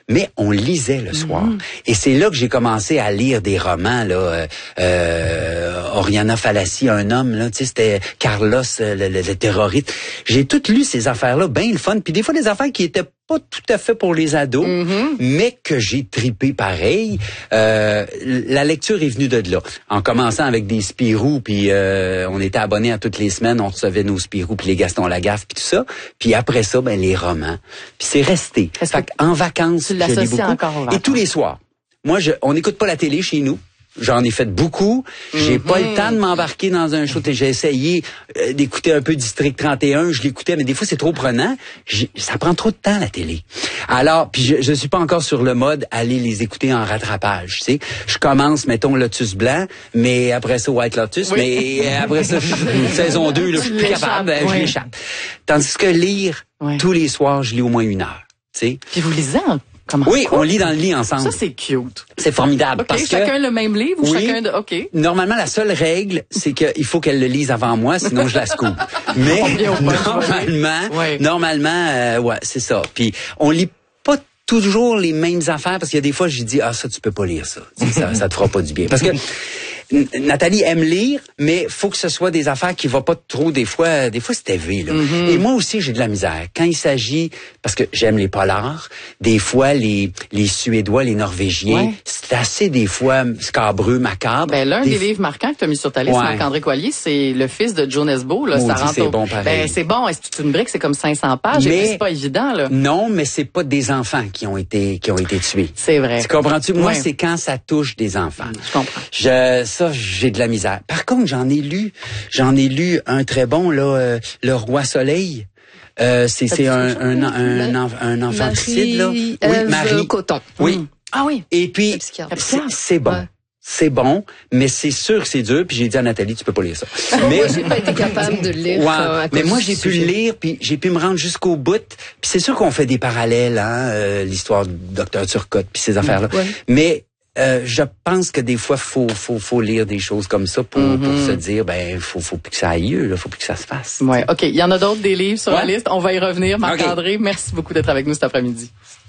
mais on lisait le soir. Et c'est là que j'ai commencé à lire des romans, là, Oriana Fallaci, un homme, là, tu sais, c'était Carlos, le terroriste. J'ai tout lu ces affaires-là, bien le fun, puis des fois des affaires qui étaient pas tout à fait pour les ados, mais que j'ai tripé pareil. La lecture est venue de là. En commençant avec des Spirou, puis on était abonnés à toutes les semaines, on recevait nos Spirou, puis les Gaston Lagaffe, puis tout ça. Puis après ça, ben les romans. Puis c'est resté. Fait en vacances, tu l'associes je lis beaucoup. encore aux vacances. Et tous les soirs. Moi, on n'écoute pas la télé chez nous. J'en ai fait beaucoup. J'ai pas le temps de m'embarquer dans un show. J'ai essayé d'écouter un peu District 31. Je l'écoutais, mais des fois, c'est trop prenant. Ça prend trop de temps, la télé. Alors, puis je suis pas encore sur le mode aller les écouter en rattrapage. Tu sais, je commence, mettons, Lotus Blanc, mais après ça, White Lotus, mais après ça, saison 2, là, je suis plus capable. Je l'échappe. Tandis que lire, tous les soirs, je lis au moins 1 heure. Tu sais. Puis vous lisez comment? Oui, on lit dans le lit ensemble. Ça, c'est cute. C'est formidable. OK, parce chacun que, le même livre ou chacun de... OK. Normalement, la seule règle, c'est qu'il faut qu'elle le lise avant moi, sinon je la scoop. Mais normalement, ouais, c'est ça. Puis on lit pas toujours les mêmes affaires parce qu'il y a des fois, j'ai dit, ça, tu peux pas lire ça. Ça te fera pas du bien. Parce que Nathalie aime lire, mais faut que ce soit des affaires qui vont pas trop, des fois c'est élevé, là. Et moi aussi, j'ai de la misère. Quand il s'agit, parce que j'aime les polars, des fois, les Suédois, les Norvégiens, c'est assez, des fois, scabreux, macabre. Ben, l'un des livres marquants que tu as mis sur ta liste, Marc-André Coallier, c'est Le Fils de Joe Nesbo, là. Ça rentre c'est bon, pareil. Ben, c'est bon. Est-ce que c'est une brique? C'est comme 500 pages. Mais c'est pas évident, là. Non, mais c'est pas des enfants qui ont été tués. C'est vrai. Tu comprends-tu? Moi, c'est quand ça touche des enfants. Je comprends. Ça, j'ai de la misère. Par contre, j'en ai lu un très bon, là, Le Roi Soleil. C'est un infanticide, là. Oui, Marie Coton. Oui. Ah oui. Et puis, c'est bon. Ouais. C'est bon, mais c'est sûr que c'est dur. Puis j'ai dit à Nathalie, tu peux pas lire ça. Mais moi, j'ai pas été capable de le lire. Mais moi, j'ai pu le lire, puis j'ai pu me rendre jusqu'au bout. Puis c'est sûr qu'on fait des parallèles, l'histoire du Dr Turcotte, puis ces affaires-là. Mais je pense que des fois, faut lire des choses comme ça pour se dire, faut plus que ça aille lieu, là, faut plus que ça se fasse. Ouais, OK. Il y en a d'autres des livres sur la liste. On va y revenir. Marc-André, merci beaucoup d'être avec nous cet après-midi.